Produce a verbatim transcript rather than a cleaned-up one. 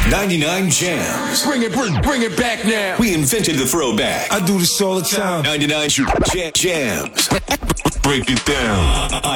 ninety-nine Jams. Bring it, bring, bring it back now. We invented the throwback. I do this all the time. ninety-nine Jams. Break it down.